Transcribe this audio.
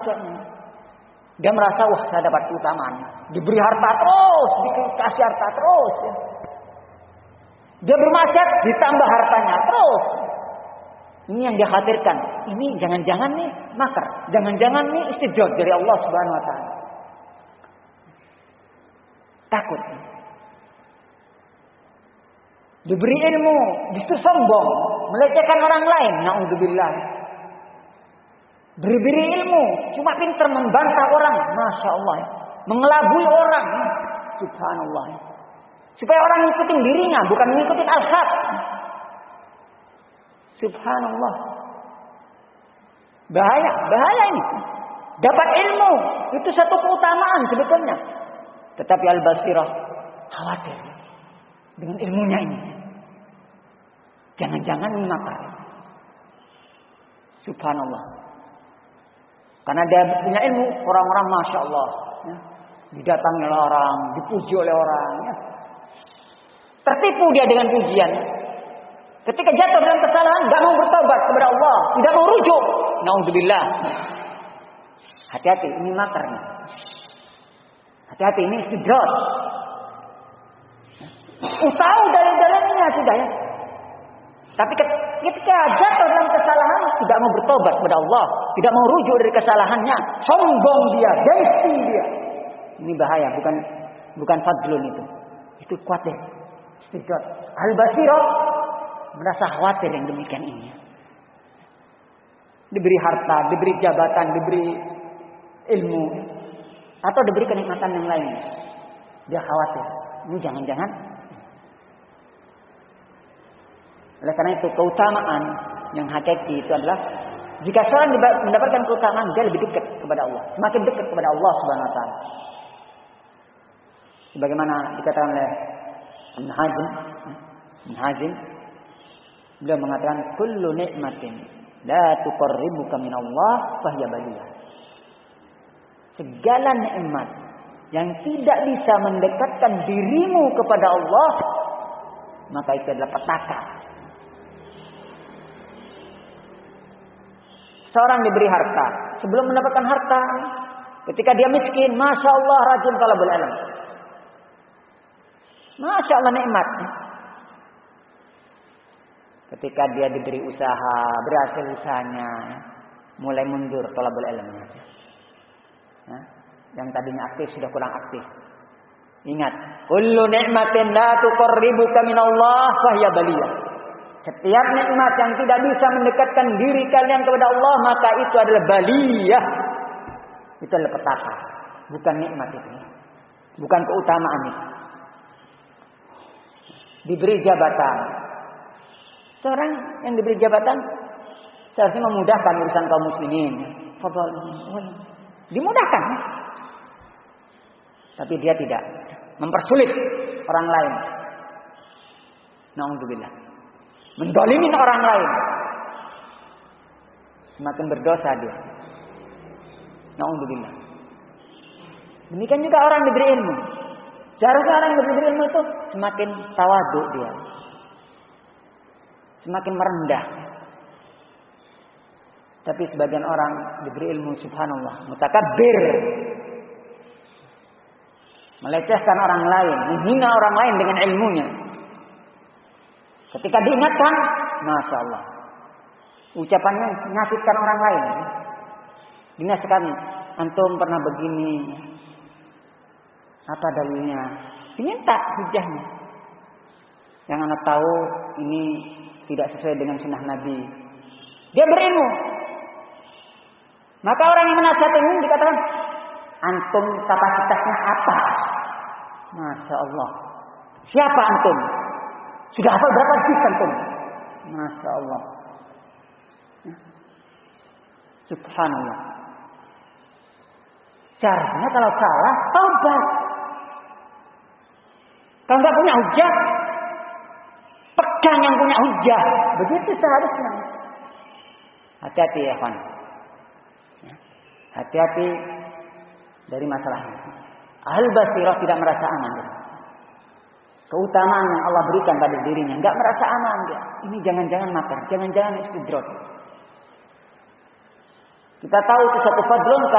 maksudnya. Dia merasa, wah saya dapat keutamaan. Diberi harta terus, dikasih harta terus. Ya. Dia bermaksiat, ditambah hartanya terus. Ini yang dia khawatirkan. Ini jangan-jangan nih makar. Jangan-jangan nih istidraj dari Allah Subhanahu wa taala. Takut. Diberi ilmu, justru sombong, melecehkan orang lain. Naudzubillah. Diberi ilmu, cuma pintar membantah orang, masya Allah, mengelabui orang, subhanallah. Supaya orang ngikutin dirinya, bukan ngikutin al-haq. Subhanallah. Bahaya ini. Dapat ilmu, itu satu keutamaan sebetulnya. Tetapi al-basirah khawatir dengan ilmunya ini. Jangan-jangan makar. Subhanallah. Karena dia punya ilmu, orang-orang masya Allah, ya, didatangi oleh orang, dipuji oleh orang, ya. Tertipu dia dengan pujian. Ketika jatuh dalam kesalahan, tidak mau bertobat kepada Allah, tidak mau rujuk. Naudzubillah. Hati-hati, ini makarnya. Hati-hati, ini istidraj. Tahu dari dalamnya sudah ya. Tapi ketika jatuh dalam kesalahan, tidak mau bertobat kepada Allah, tidak mau rujuk dari kesalahannya, sombong dia, gengsi dia. Ini bahaya, bukan fadlun itu. Itu khawatir. Istidraj. Al-basirah merasa khawatir yang demikian ini. Diberi harta, diberi jabatan, diberi ilmu, atau diberi kenikmatan yang lain. Dia khawatir. Ini jangan-jangan. Oleh karena itu keutamaan yang hakiki itu adalah jika seorang mendapatkan keutamaan, dia lebih dekat kepada Allah, semakin dekat kepada Allah Subhanahu wa taala. Sebagaimana dikatakan oleh Ibn Hazm, beliau mengatakan kullu ni'matin la tuqarribuka min Allah fahiya baliyah. Segala nikmat yang tidak bisa mendekatkan dirimu kepada Allah, maka itu adalah petaka. Seorang diberi harta, sebelum mendapatkan harta, ketika dia miskin, masya Allah rajin talabul ilm. Masya Allah nikmat. Ketika dia diberi usaha, berhasil usahanya, mulai mundur talabul ilmnya. Yang tadinya aktif sudah kurang aktif. Ingat, kullu ni'matin la tuqarribuka min Allah fahiya baliyah. Setiap nikmat yang tidak bisa mendekatkan diri kalian kepada Allah, maka itu adalah baliyah. Itu adalah petaka, bukan nikmat itu. Bukan keutamaan itu. Diberi jabatan. Seorang yang diberi jabatan seharusnya memudahkan urusan kaum muslimin. Dimudahkan. Tapi dia tidak. Mempersulit orang lain. Na'udzubillah. Mendolimin orang lain. Semakin berdosa dia. Na'udzubillah. Demikian juga orang diberi ilmu. Seharusnya orang yang diberi ilmu itu semakin tawadhu dia. Semakin merendah. Tapi sebagian orang diberi ilmu, subhanallah, mutakabbir. Melecehkan orang lain, menghina orang lain dengan ilmunya. Ketika diingatkan, masya Allah, ucapannya menyakitkan orang lain. Dinasihatkan, antum pernah begini, apa dalilnya? Diminta hujahnya. Yang anak tahu ini tidak sesuai dengan sunnah Nabi. Dia berilmu. Maka orang yang menasihat ini dikatakan, antum kapasitasnya apa? Masya Allah. Siapa antum? Sudah hafal berapa juz antum? Masya Allah. Subhanallah. Caranya kalau salah, taubat. Kalau nggak punya hujah, pegang yang punya hujah. Begitu seharusnya. Hati-hati ya kawan. Hati-hati dari masalah ini. Ahlul basirah tidak merasa aman. Keutamaan yang Allah berikan pada dirinya, nggak merasa aman dia. Ini jangan-jangan makar, jangan-jangan istidraj. Kita tahu itu satu fadlun.